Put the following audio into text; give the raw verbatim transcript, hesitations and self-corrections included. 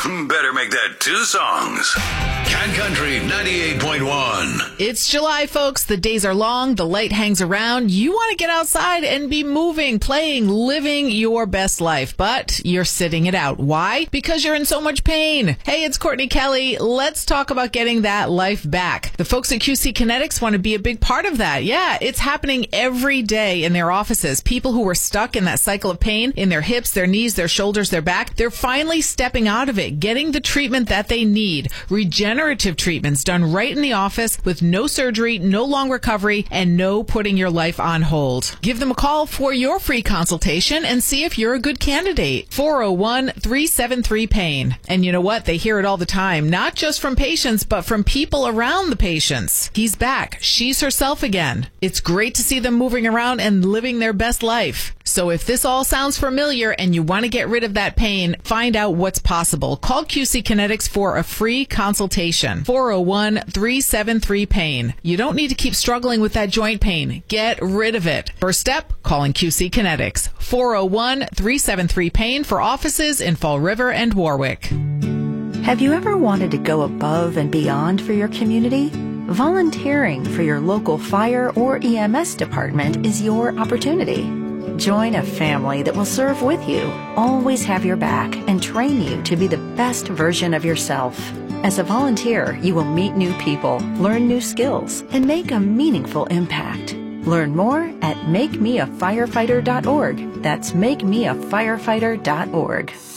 Better make that two songs. Cat Country ninety-eight point one. It's July, folks. The days are long. The light hangs around. You want to get outside and be moving, playing, living your best life, but you're sitting it out. Why? Because you're in so much pain. Hey, it's Courtney Kelly. Let's talk about getting that life back. The folks at Q C Kinetics want to be a big part of that. Yeah, it's happening every day in their offices. People who were stuck in that cycle of pain in their hips, their knees, their shoulders, their back, they're finally stepping out of it, getting the treatment that they need. Regenerative treatments done right in the office with no surgery, no long recovery, and no putting your life on hold. Give them a call for your free consultation and see if you're a good candidate. four oh one, three seven three, pain. And you know what? They hear it all the time, not just from patients, but from people around the patients. He's back. She's herself again. It's great to see them moving around and living their best life. So if this all sounds familiar and you want to get rid of that pain, find out what's possible. Call Q C Kinetics for a free consultation. four oh one, three seven three, pain. You don't need to keep struggling with that joint pain. Get rid of it. First step, calling Q C Kinetics. four oh one, three seven three, pain for offices in Fall River and Warwick. Have you ever wanted to go above and beyond for your community? Volunteering for your local fire or E M S department is your opportunity. Join a family that will serve with you, always have your back, and train you to be the best version of yourself. As a volunteer, you will meet new people, learn new skills, and make a meaningful impact. Learn more at make me a firefighter dot org. That's make me a firefighter dot org.